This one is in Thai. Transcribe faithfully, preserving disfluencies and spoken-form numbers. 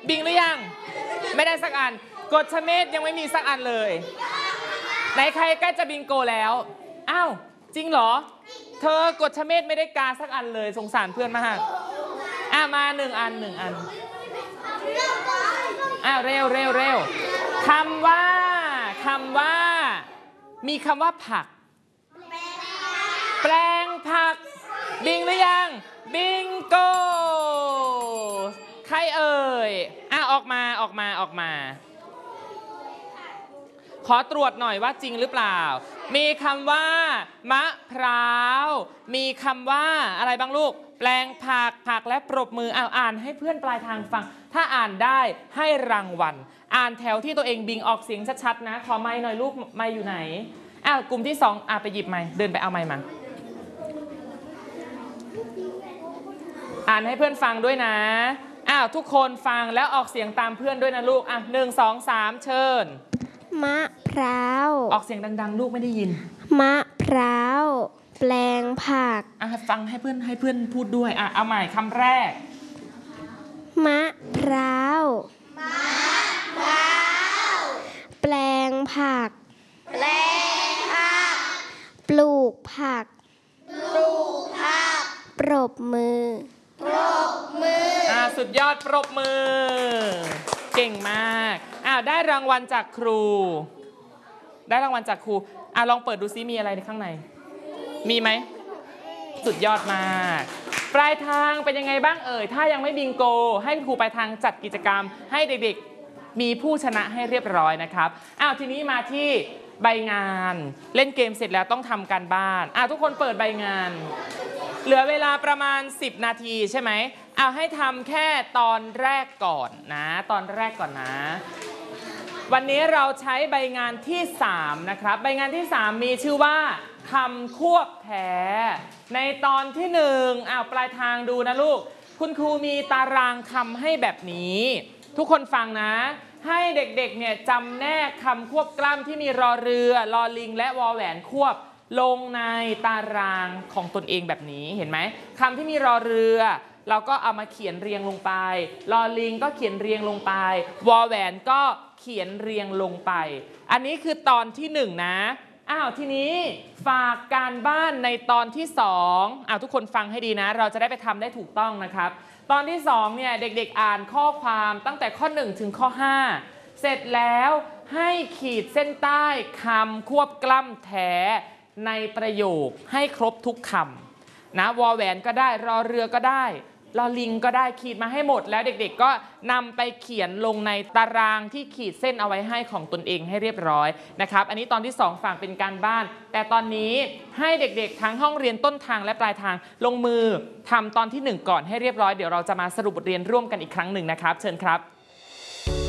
บิงหรือยังไม่ได้สักอันกฎชเมธยังไม่มีสักอันเลยไหนใครใกล้จะบิงโกแล้วอ้าวจริงเหรอเธอกฎชเมธไม่ได้กาสักอันเลยสงสารเพื่อนมากอ่ะมาหนึ่งอันหนึ่งอันอ้าวเร็วเร็วเร็วคำว่าคำว่ามีคำว่าผักแปลงผักบิงหรือยังบิงโกใครเอ่ยอ่ะออกมาออกมาออกมาขอตรวจหน่อยว่าจริงหรือเปล่ามีคำว่ามะพร้าวมีคำว่าอะไรบ้างลูกแปลงผักผักและปรบมือเอาอ่านให้เพื่อนปลายทางฟังถ้าอ่านได้ให้รางวัลอ่านแถวที่ตัวเองบิงออกเสียงชัดๆนะขอไมค์หน่อยลูกไมค์อยู่ไหนอ่ะกลุ่มที่สองอ่ะไปหยิบไมค์เดินไปเอาไมค์มาอ่านให้เพื่อนฟังด้วยนะอ้าวทุกคนฟังแล้วออกเสียงตามเพื่อนด้วยนะลูกอ่ะหนึ่งสองสามเชิญมะพร้าวออกเสียงดังๆลูกไม่ได้ยินมะพร้าวแปลงผักอ่ะฟังให้เพื่อนให้เพื่อนพูดด้วยอ่ะเอาใหม่คำแรกมะพร้าวมะพร้าวแปลงผักแปลงผักปลูกผักปลูกผักปรบมือปรบมืออ่ะสุดยอดปรบมือเก่งมากอ้าวได้รางวัลจากครูได้รางวัลจากครูอ่ะลองเปิดดูซิมีอะไรในข้างในมีไหมสุดยอดมากปลายทางเป็นยังไงบ้างเอ่ยถ้ายังไม่บิงโกให้ครูปลายทางจัดกิจกรรมให้เด็กๆมีผู้ชนะให้เรียบร้อยนะครับอ้าวทีนี้มาที่ใบงานเล่นเกมเสร็จแล้วต้องทำการบ้านอ่ะทุกคนเปิดใบงานเหลือเวลาประมาณสิบนาทีใช่ไหมเอาให้ทำแค่ตอนแรกก่อนนะตอนแรกก่อนนะวันนี้เราใช้ใบงานที่สามนะครับใบงานที่สามมีชื่อว่าคำควบแท้ในตอนที่หนึ่งอ้าวปลายทางดูนะลูกคุณครูมีตารางคำให้แบบนี้ทุกคนฟังนะให้เด็กๆเนี่ยจำแนกคำควบกล้ำที่มีรอเรือลอลิงและวอแหวนควบลงในตารางของตนเองแบบนี้เห็นไหมคำที่มีรอเรือเราก็เอามาเขียนเรียงลงไปลอลิงก็เขียนเรียงลงไปวอแหวนก็เขียนเรียงลงไปอันนี้คือตอนที่หนึ่งนะอ้าวทีนี้ฝากการบ้านในตอนที่สองอ้าวทุกคนฟังให้ดีนะเราจะได้ไปทำได้ถูกต้องนะครับตอนที่สองเนี่ยเด็กๆอ่านข้อความตั้งแต่ข้อหนึ่งถึงข้อห้าเสร็จแล้วให้ขีดเส้นใต้คำควบกล้ำแท้ในประโยคให้ครบทุกคำนะวอแหวนก็ได้รอเรือก็ได้ลอลิงก็ได้ขีดมาให้หมดแล้วเด็กๆก็นำไปเขียนลงในตารางที่ขีดเส้นเอาไว้ให้ของตนเองให้เรียบร้อยนะครับอันนี้ตอนที่สองฝากเป็นการบ้านแต่ตอนนี้ให้เด็กๆทั้งห้องเรียนต้นทางและปลายทางลงมือทำตอนที่หนึ่งก่อนให้เรียบร้อยเดี๋ยวเราจะมาสรุปบทเรียนร่วมกันอีกครั้งหนึ่งนะครับเชิญครับ